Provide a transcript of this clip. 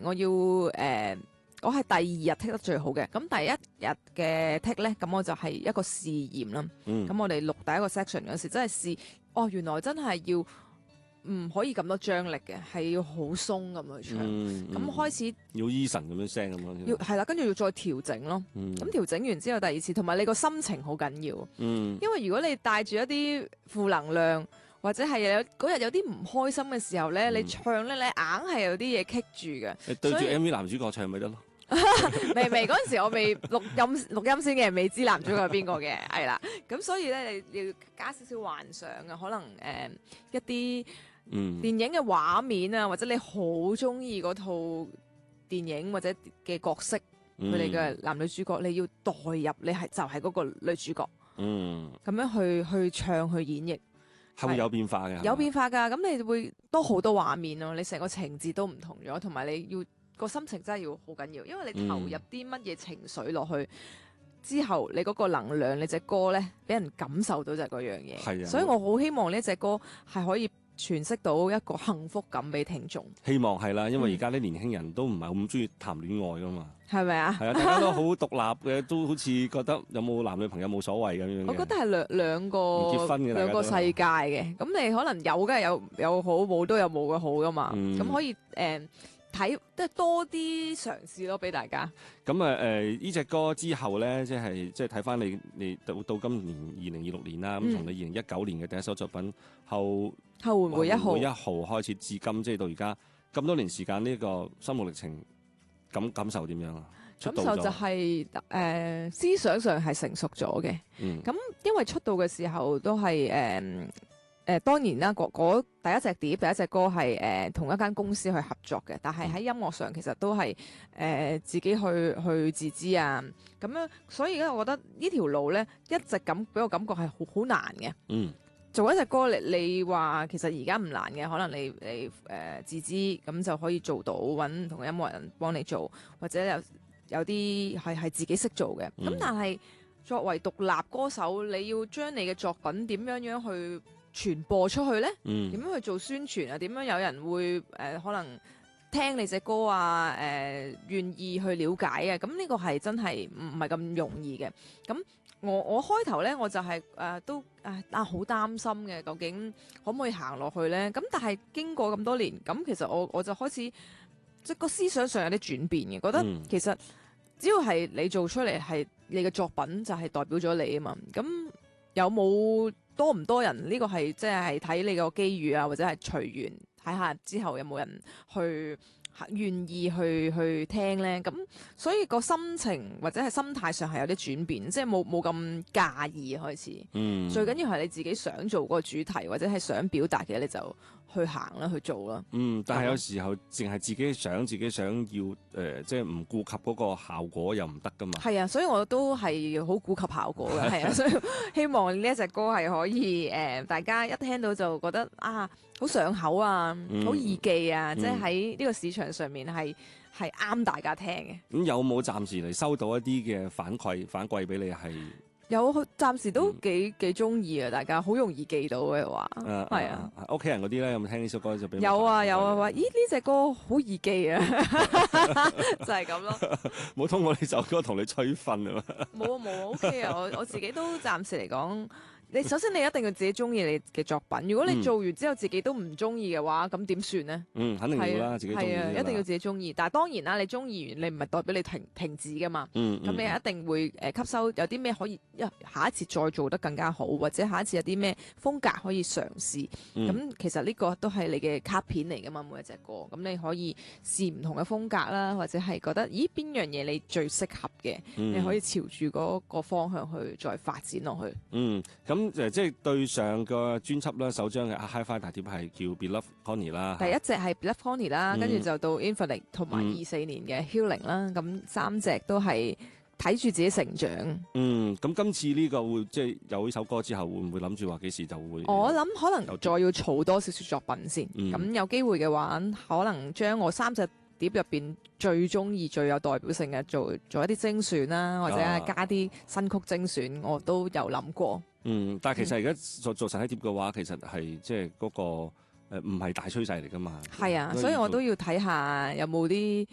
我要我係第二日剔得最好嘅。咁第一日嘅剔咧，咁我就係一個試驗啦。咁我哋錄第一個 section 嗰時，真係試，原來真係要唔可以咁多張力嘅，係要好鬆咁去唱。咁開始要 Eason 咁樣聲咁樣。 係啦，跟住要再調整咯。咁調整完之後，第二次同埋你個心情好緊要。因為如果你帶住一啲負能量，或者係嗰日有啲唔開心嘅時候咧，你唱咧，你硬係有啲嘢棘住嘅。 你對住 MV 男主角唱咪得咯？ 未嗰陣時我未錄音先嘅，未知男主角係邊個嘅，係啦。咁所以咧，你要加少少幻想啊，可能一啲電影嘅畫面啊，或者你好中意嗰套電影或者嘅角色，佢哋嘅男女主角，你要代入，你就係嗰個女主角，咁樣去唱去演繹。 係會有變化嘅， 有變化㗎。咁你會多好多畫面咯，你成個情節都唔同咗，同埋你要個心情真係要好緊要，因為你投入啲乜嘢情緒落去之後，你嗰個能量，你隻歌咧俾人感受到就係嗰樣嘢。係啊，所以我好希望呢隻歌係可以詮釋到一個幸福感俾聽眾。 希望係啦，因為而家啲年輕人都唔係咁中意談戀愛噶嘛。 係咪啊？ 係啊，大家都好獨立嘅，都好似覺得有冇男女朋友冇所謂咁樣。 我覺得係兩個唔結婚嘅兩個世界嘅。咁你可能有梗係有好，冇都有冇嘅好噶嘛。咁可以睇即係多啲嘗試咯，俾大家。 咁呢隻歌之後咧，即係睇翻你到今年2026年啦，咁從你2019年嘅第一首作品後援會1號開始至今，即係到而家咁多年時間，呢個心路歷程感受點樣啊？ 感受就係思想上係成熟咗嘅。咁因為出道嘅時候都係當然啦，第一隻碟第一隻歌係同一間公司去合作嘅，但係喺音樂上其實都係自己去自資啊咁樣，所以咧我覺得呢條路咧一直咁俾我感覺係好難嘅。做一隻歌你話其實而家唔難嘅，可能你自資咁就可以做到，揾唔同嘅音樂人幫你做，或者有啲係自己識做嘅。咁但係作為獨立歌手，你要將你嘅作品點樣去傳播出去呢？點樣去做宣傳啊？點樣有人會可能聽你隻歌啊？願意去了解啊？咁呢個係真係唔係咁容易嘅。咁我開頭呢，我就係都好擔心嘅，究竟可唔可以行落去呢？咁但係經過咁多年，咁其實我就開始即係個思想上有啲轉變嘅，覺得其實只要係你做出嚟係你嘅作品，就係代表咗你啊嘛。咁有冇多唔多人呢個係即係睇你個機遇啊，或者係隨緣睇下之後有冇人去願意去聽呢？咁所以個心情或者係心態上係有啲轉變，即係冇咁介意開始。最緊要係你自己想做嗰個主題或者係想表達嘅，你就去行啦，去做啦。 但係有時候淨係自己想要，即係唔顧及嗰個效果又唔得噶嘛。係啊，所以我都係好顧及效果嘅，係啊，所以希望呢一隻歌係可以大家一聽到就覺得好上口啊，好易記啊，即係喺呢個市場上面係啱大家聽嘅。咁有冇暫時嚟收到一啲嘅反饋俾你係？ 有，暫時都幾中意啊！大家好容易記到嘅話，係啊。 屋企人嗰啲咧，有冇聽呢首歌就俾？ 有啊，話咦呢隻歌好易記啊，就係咁咯。 冇通過呢首歌同你催瞓啊嘛？ 冇 OK 啊！我自己都暫時嚟講。首先你一定要自己中意你嘅作品，如果你做完之後自己都唔中意嘅話，咁點算呢？ 肯定要啦，自己中意。 係啊，一定要自己中意。但係當然啦，你中意完，你唔係代表你停止噶嘛。咁你一定會吸收有啲咩可以下一次再做得更加好，或者下一次有啲咩風格可以嘗試。咁其實呢個都係你嘅卡片嚟噶嘛，每一隻歌。咁你可以試唔同嘅風格啦，或者係覺得咦邊樣嘢你最適合嘅，你可以朝住嗰個方向去再發展落去。 咁即係對上個專輯啦，首張嘅 Hi-Fi 大碟係叫 Beloved Connie 啦。 第一隻係 Beloved Connie 啦，跟住就到 Infinite 同埋24年嘅 Healing 啦。咁三隻都係睇住自己成長。 咁今次呢個會即係有呢首歌之後，會唔會諗住話幾時就會？ 我諗可能再要儲多少少作品先。咁有機會嘅話，可能將我三隻碟入邊最中意、最有代表性嘅做一啲精選啦，或者係加啲新曲精選，我都有諗過。 但係其實而家做實體碟嘅話，其實係即係嗰個唔係大趨勢嚟噶嘛。 係啊，所以我都要睇下有冇啲